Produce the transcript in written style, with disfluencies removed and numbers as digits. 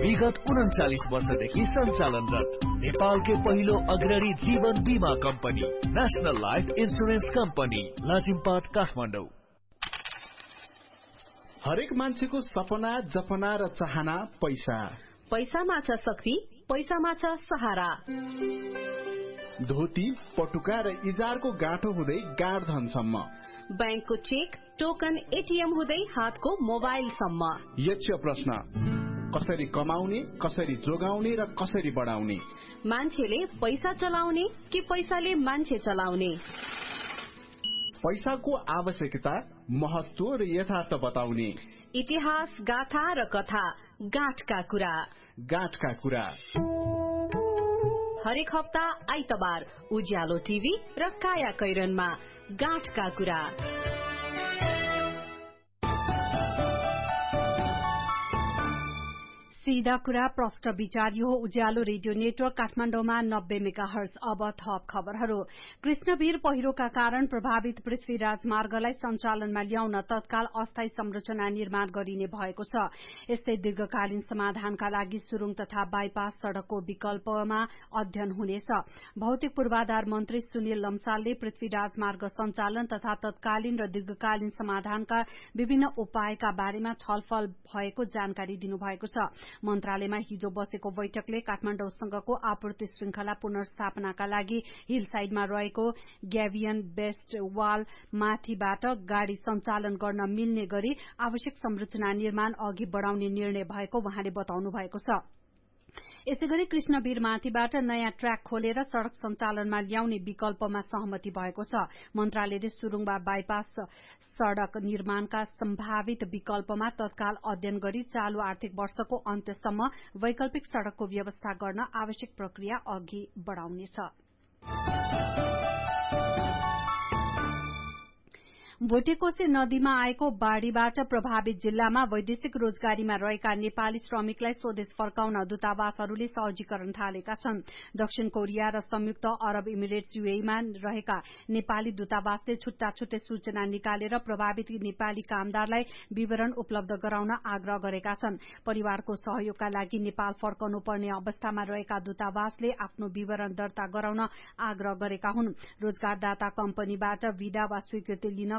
विगत 39 वर्षदेखि सञ्चालनरत नेपालकै पहिलो अग्रणी जीवन बीमा company national life insurance company Lazimpat Kathmandu. हरेक मान्छेको सपना, जपना र चाहना पैसा। पैसामा छ शक्ति, पैसामा छ सहारा। धोती, पटुका र इजारको गाँठो हुँदै गाड धनसम्म, बैंकको चेक, टोकन, एटीएम हुँदै हातको मोबाइलसम्म। यक्ष प्रश्न, कसरी कमाउने, कसरी जोगाउने र कसरी बढाउने? मान्छेले पैसा चलाउने कि पैसाले मान्छे चलाउने? पैसाको आवश्यकता, महत्व र यथार्थ बताउने। इतिहास, गाथा र कथा, गाँठका कुरा। गाँठका कुरा हरेक हप्ता आइतबार उज्यालो टिभी र काया कैरनमा गाँठका कुरा। सीधा कुरा, प्रष्ट विचार। यो उज्यालो रेडियो नेटवर्क काठमाडौँमा 90 मेगाहर्ज। अब थप खबरहरू। कृष्णवीर पहिरोका कारण प्रभावित पृथ्वी राजमार्गलाई सञ्चालनमा ल्याउन तत्काल अस्थायी संरचना निर्माण गरिने भएको छ। यस्तै दीर्घकालीन समाधानका लागि सुरुङ तथा बाइपास सड़कको विकल्पमा अध्ययन हुनेछ। भौतिक पूर्वाधार मन्त्री सुनिल लम्सालले पृथ्वी राजमार्ग सञ्चालन तथा तत्कालीन र दीर्घकालीन समाधानका विभिन्न उपायका बारेमा छलफल भएको जानकारी दिनुभएको छ। मन्त्रालयमा हिजो बसेको बैठकले काठमाडौँसँगको आपूर्ति श्रृंखला पुनर्स्थापनाका लागि हिल साइडमा रहेको ग्याभियन बेस्ट वाल माथिबाट गाड़ी सञ्चालन गर्न मिल्ने गरी आवश्यक संरचना निर्माण अघि बढ़ाउने निर्णय भएको उहाँले बताउनु भएको छ। यसैगरी कृष्णवीर माथिबाट नयाँ ट्र्याक खोलेर सड़क सञ्चालनमा ल्याउने विकल्पमा सहमति भएको छ। मन्त्रालयले सुरुङमा बाइपास सड़क निर्माणका सम्भावित विकल्पमा तत्काल अध्ययन गरी चालू आर्थिक वर्षको अन्त्यसम्म वैकल्पिक सड़कको व्यवस्था गर्न आवश्यक प्रक्रिया अघि बढ़ाउनेछ। भोटेकोसे नदीमा आएको बाढ़ीबाट प्रभावित जिल्लामा वैदेशिक रोजगारीमा रहेका नेपाली श्रमिकलाई स्वदेश फर्काउन दूतावासहरूले सहजीकरण थालेका छन्। दक्षिण कोरिया र संयुक्त अरब इमिरेट्स यूएईमा रहेका नेपाली दूतावासले छुट्टा छुट्टै सूचना निकालेर प्रभावित नेपाली कामदारलाई विवरण उपलब्ध गराउन आग्रह गरेका छन्। परिवारको सहयोगका लागि नेपाल फर्कनु पर्ने अवस्थामा रहेका दूतावासले आफ्नो विवरण दर्ता गराउन आग्रह गरेका हुन्। रोजगारदाता कम्पनीबाट विदा वा स्वीकृति लिन